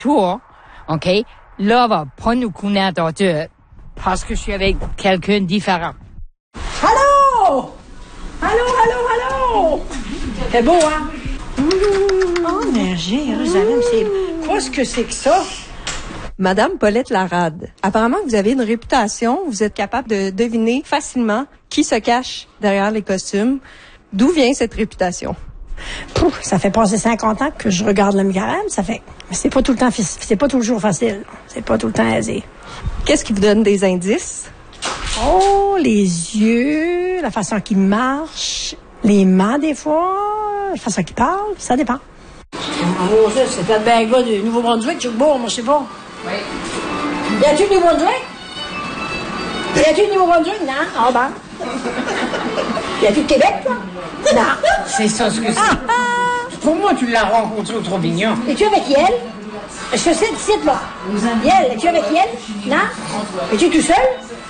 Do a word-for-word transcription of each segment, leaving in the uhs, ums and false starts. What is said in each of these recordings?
toi, OK, là, va pas nous connaître tout parce que je suis avec quelqu'un de différent. Allô? Allô, allô, allô? C'est beau, hein? Mmh. Oh, mais Jérusalem, c'est... Qu'est-ce que c'est que ça? Madame Paulette Larade, apparemment vous avez une réputation, vous êtes capable de deviner facilement qui se cache derrière les costumes. D'où vient cette réputation? Pouf, ça fait passer cinquante ans que je regarde le Micarem, ça fait... Mais c'est pas tout le temps, c'est pas toujours facile. C'est pas tout le temps aisé. Qu'est-ce qui vous donne des indices? Oh, les yeux, la façon qu'il marche, les mains des fois, la façon qu'il parle, ça dépend. Oh, ça, c'est peut-être bien un gars du Nouveau-Brunswick, tu bon, moi je sais pas. Oui. Y a-tu du Nouveau-Brunswick? Y a-tu du Nouveau-Brunswick? Non? Ah ben. Y a-tu de Québec, toi? Non. C'est ça ce que c'est. Ah, ah. Pour moi, tu l'as rencontré au Trouvignon. Es-tu avec Yel? Est-ce que c'est ici, là? Yel, es-tu avec Yel? Non? Es-tu tout seul?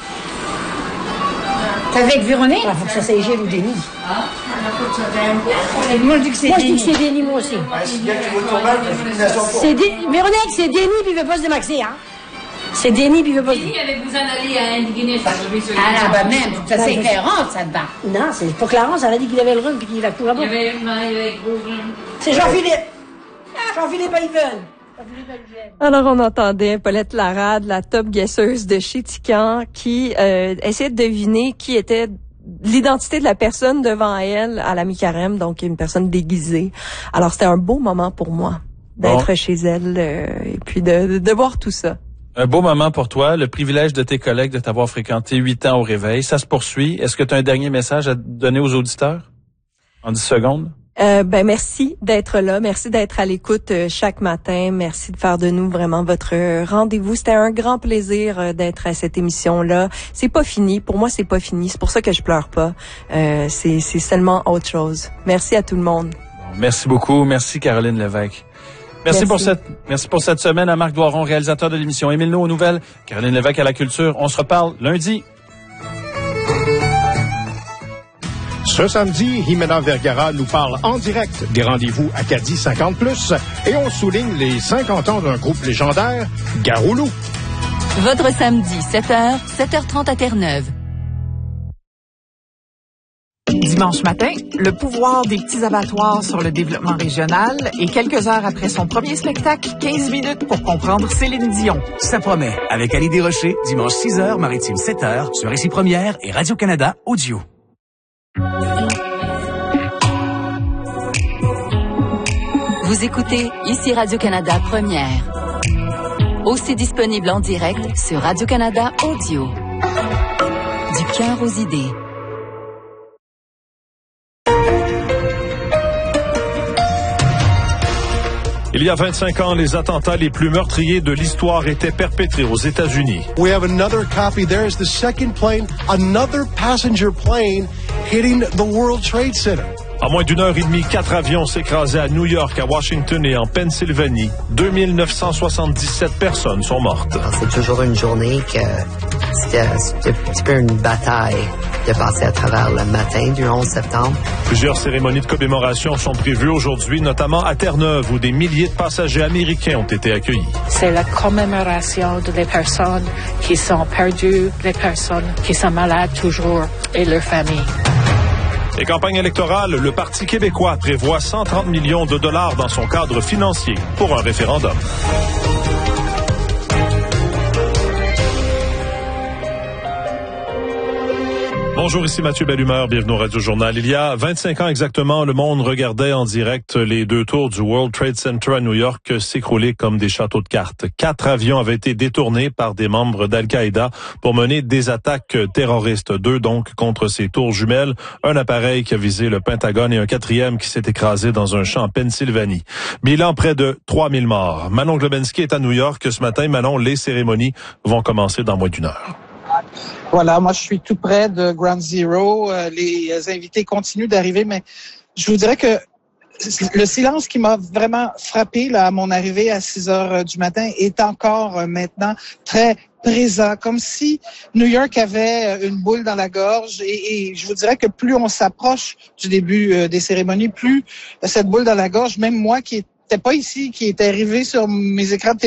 T'es avec Véronique? Il faut que ça c'est Gilles ou Denis. Ah? Moi, je dis que c'est Moi, Denis. je dis que c'est Denis, moi aussi. C'est Denis. Véronique, c'est Denis, puis il veut pas se démaxer, hein? C'est Denis, puis il veut pas se Denis avait vous en aller à Andy-Guinness aujourd'hui sur les... Ah, ben même, ça c'est Clarence, ça dedans. Non, c'est pas Clarence, elle a dit qu'il avait le rhume, puis qu'il va courir là-bas. Il y avait, il y avait gros rhume. C'est Jean-Philippe. Jean-Philippe Ayven. Alors, on entendait Paulette Larade, la top guesseuse de chez Tican, qui euh, essayait de deviner qui était l'identité de la personne devant elle à la mi-carême, donc une personne déguisée. Alors, c'était un beau moment pour moi d'être bon. chez elle euh, et puis de, de, de voir tout ça. Un beau moment pour toi, le privilège de tes collègues de t'avoir fréquenté huit ans au réveil. Ça se poursuit. Est-ce que tu as un dernier message à donner aux auditeurs en dix secondes? Euh, ben merci d'être là, merci d'être à l'écoute euh, chaque matin, merci de faire de nous vraiment votre euh, rendez-vous. C'était un grand plaisir euh, d'être à cette émission-là. C'est pas fini, pour moi c'est pas fini, c'est pour ça que je pleure pas. Euh, c'est c'est seulement autre chose. Merci à tout le monde. Bon, merci beaucoup, merci Caroline Lévesque. Merci, merci pour cette merci pour cette semaine à Marc Doiron, réalisateur de l'émission. Émile No aux nouvelles, Caroline Lévesque à la culture. On se reparle lundi. Ce samedi, Jimena Vergara nous parle en direct des rendez-vous Acadie cinquante plus et on souligne les cinquante ans d'un groupe légendaire, Garoulou. Votre samedi, sept heures, sept heures trente à Terre-Neuve. Dimanche matin, le pouvoir des petits abattoirs sur le développement régional et quelques heures après son premier spectacle, quinze minutes pour comprendre Céline Dion. Ça promet, avec Ali Desrochers, dimanche six heures, Maritime sept heures, sur Récit Première et Radio-Canada Audio. Vous écoutez ici Radio-Canada Première. Aussi disponible en direct sur Radio-Canada Audio. Du cœur aux idées. Il y a vingt-cinq ans, les attentats les plus meurtriers de l'histoire étaient perpétrés aux États-Unis. We have another copy. There's the second plane, another passenger plane hitting the World Trade Center. En moins d'une heure et demie, quatre avions s'écrasaient à New York, à Washington et en Pennsylvanie. deux mille neuf cent soixante-dix-sept personnes sont mortes. C'est toujours une journée que c'était, c'était un petit peu une bataille de passer à travers le matin du onze septembre. Plusieurs cérémonies de commémoration sont prévues aujourd'hui, notamment à Terre-Neuve, où des milliers de passagers américains ont été accueillis. C'est la commémoration des personnes qui sont perdues, des personnes qui sont malades toujours et leurs familles. Et campagne électorale, le Parti québécois prévoit cent trente millions de dollars dans son cadre financier pour un référendum. Bonjour, ici Mathieu Bellumeur, bienvenue au Radio-Journal. Il y a vingt-cinq ans exactement, le monde regardait en direct les deux tours du World Trade Center à New York s'écrouler comme des châteaux de cartes. Quatre avions avaient été détournés par des membres d'Al-Qaïda pour mener des attaques terroristes. Deux donc contre ces tours jumelles, un appareil qui a visé le Pentagone et un quatrième qui s'est écrasé dans un champ en Pennsylvanie. Bilan près de trois mille morts. Manon Globensky est à New York ce matin. Manon, les cérémonies vont commencer dans moins d'une heure. Voilà, moi je suis tout près de Ground Zero. Euh, les invités continuent d'arriver, mais je vous dirais que le silence qui m'a vraiment frappé là, à mon arrivée à six heures du matin est encore euh, maintenant très présent, comme si New York avait une boule dans la gorge. Et, et je vous dirais que plus on s'approche du début euh, des cérémonies, plus euh, cette boule dans la gorge, même moi qui n'étais pas ici, qui était arrivé sur mes écrans de